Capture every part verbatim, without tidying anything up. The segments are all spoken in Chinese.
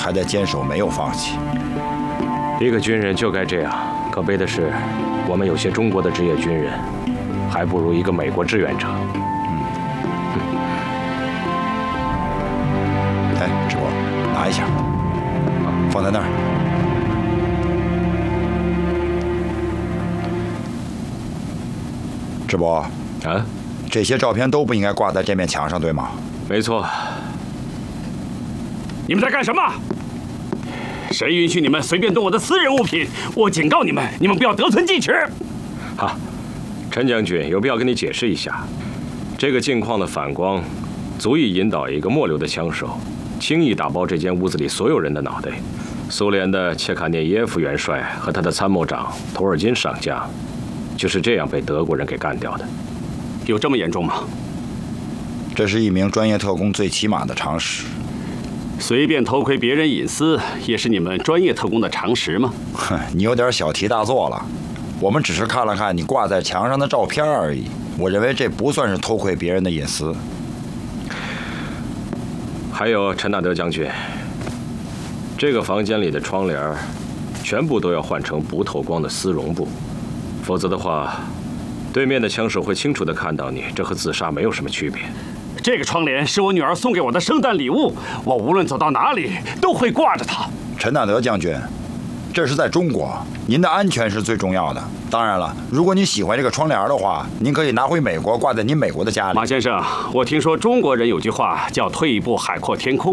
还在坚守，没有放弃。 一个军人就该这样。可悲的是，我们有些中国的职业军人，还不如一个美国志愿者。 嗯。嗯哎，直播，拿一下，放在那儿。直播。 啊？ 这些照片都不应该挂在这面墙上，对吗？ 没错。 你们在干什么？谁允许你们随便动我的私人物品？我警告你们，你们不要得寸进尺。 好，陈将军，有必要跟你解释一下，这个镜框的反光，足以引导一个末流的枪手，轻易打爆这间屋子里所有人的脑袋。苏联的切卡涅耶夫元帅和他的参谋长图尔金上将，就是这样被德国人给干掉的。 有这么严重吗？ 这是一名专业特工最起码的常识。 随便偷窥别人隐私，也是你们专业特工的常识吗？ 哼，你有点小题大做了。我们只是看了看你挂在墙上的照片而已。我认为这不算是偷窥别人的隐私。 还有陈纳德将军，这个房间里的窗帘全部都要换成不透光的丝绒布，否则的话，对面的枪手会清楚地看到你，这和自杀没有什么区别。 这个窗帘是我女儿送给我的圣诞礼物，我无论走到哪里都会挂着它。 陈纳德将军，这是在中国，您的安全是最重要的。当然了，如果你喜欢这个窗帘的话，您可以拿回美国，挂在您美国的家里。 马先生，我听说中国人有句话叫"退一步海阔天空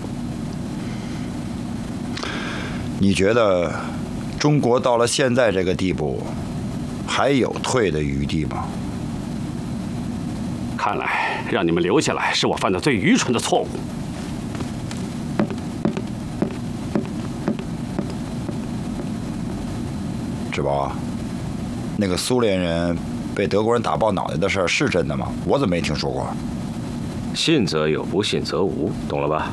"。 你觉得中国到了现在这个地步，还有退的余地吗？ 看来让你们留下来是我犯的最愚蠢的错误。 志宝，那个苏联人被德国人打爆脑袋的事儿是真的吗？我怎么没听说过？ 信则有，不信则无，懂了吧？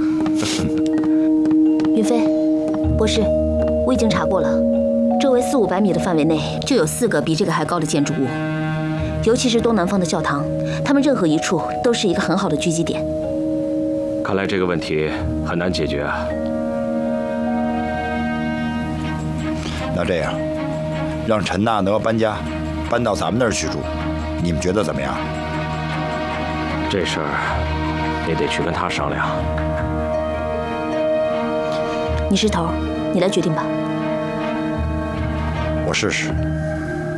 云飞，博士，我已经查过了，周围四五百米的范围内就有四个比这个还高的建筑物。尤其是东南方的教堂，他们任何一处都是一个很好的狙击点。 看来这个问题很难解决啊。 那这样，让陈纳德搬家，搬到咱们那儿去住，你们觉得怎么样？ 这事儿你得去跟他商量。 你是头，你来决定吧。 我试试。